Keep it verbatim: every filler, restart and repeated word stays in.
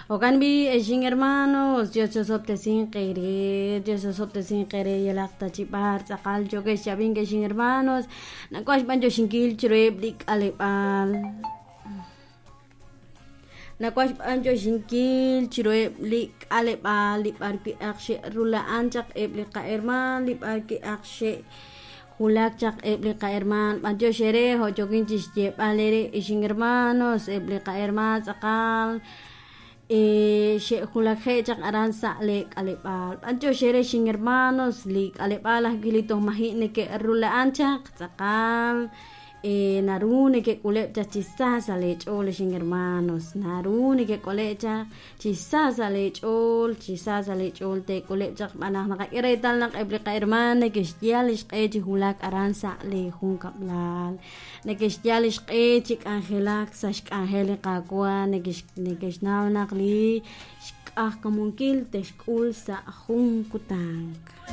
Okan bi eshin hermanos, Dios os opte sin querer, Dios os opte sin querer, y el acta chipar, sakal yo que shabin que eshin hermanos, na kwash ban yo shinkil chreblik alepal. Na kwash ban yo shinkil chreblik alepal, lipar ki akshe rula anchak eblik ka herman, lipar ki akshe hulak chak eblik ka herman, ban yo shere ho jokin chishjep alere eshin hermanos, eblik ka herman sakal. Eh, she hulak he chak aranza lek alepal ancho shere shin hermanos lik alepal gilitos mahine ke rula ancha sakal eh narune ke kulecha chisasa le chole shin hermanos narune ke kulecha chisasa le chol chisasa le chol te kulecha manah nak iretal nak eblika hermane ke stialish ke hulak aranza le hun kablal nekestyalish ke chik angelak sash angel kakwa nekesh nekesh naw nakli ah kamunkil teshkul sa hun kutang.